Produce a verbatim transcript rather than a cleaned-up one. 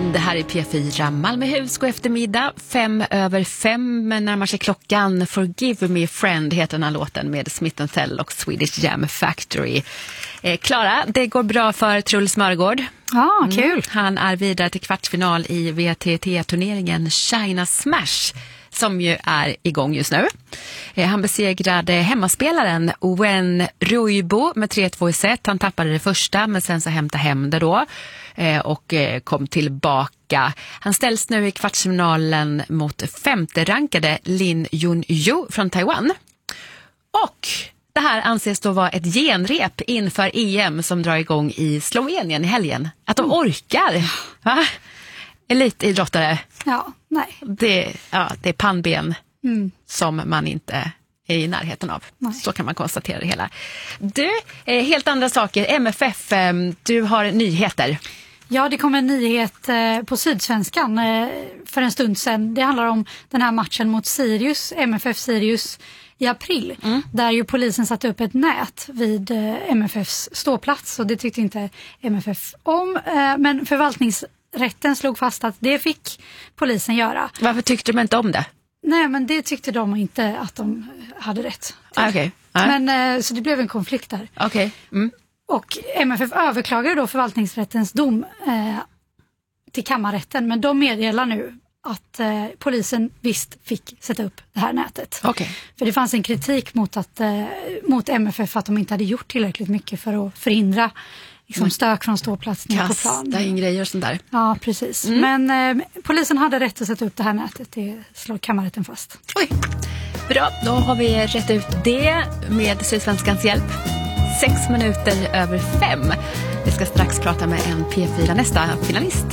Det här är P fyra Malmöhus god eftermiddag. Fem över fem närmar sig klockan. Forgive me friend heter den här låten med Smith and Tell och Swedish Jam Factory. Eh, Klara, det går bra för Truls Mörgård. Ja, kul. Mm. Han är vidare till kvartsfinal i V T T-turneringen China Smash, som ju är igång just nu. Eh, han besegrade hemmaspelaren Wen Ruibo med tre två i set. Han tappade det första, men sen så hämtade hem det då eh, och eh, kom tillbaka. Han ställs nu i kvartsfinalen mot femte rankade Lin Junyu från Taiwan. Och det här anses då vara ett genrep inför E M som drar igång i Slovenien i helgen. Att de orkar, va? Elitidrottare. Ja, nej. Det, ja, det är pannben Mm. som man inte är i närheten av. Nej. Så kan man konstatera det hela. Du, eh, helt andra saker. M F F, eh, du har nyheter. Ja, det kom en nyhet eh, på Sydsvenskan eh, för en stund sedan. Det handlar om den här matchen mot Sirius, M F F Sirius i april. Mm. Där ju polisen satte upp ett nät vid eh, M F Fs ståplats, och det tyckte inte M F F om. Eh, men förvaltningsrätten slog fast att det fick polisen göra. Varför tyckte de inte om det? Nej, men det tyckte de inte att de hade rätt till. Ah, okay. ah. Men, eh, så det blev en konflikt där. Okay. Mm. Och M F F överklagade då förvaltningsrättens dom eh, till kammarrätten, men de meddelar nu att eh, polisen visst fick sätta upp det här nätet. Okay. För det fanns en kritik mot, att, eh, mot M F F att de inte hade gjort tillräckligt mycket för att förhindra liksom, stök från ståplatsen på plan. Kasta in grejer och sånt där. Ja, precis. Mm. Men eh, polisen hade rätt att sätta upp det här nätet, det slår kammarrätten fast. Oj, bra. Då har vi rätt ut det med Sydsvenskans hjälp. Sex minuter över fem. Vi ska strax prata med en P fyra nästa finalist.